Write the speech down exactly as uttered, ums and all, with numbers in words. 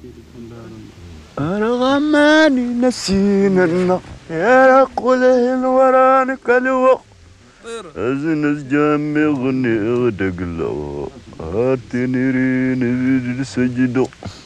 أرغماني نسينا النار يا قوله الوران كالوق أزنز جامي غني غدق له هاتني رين سجدو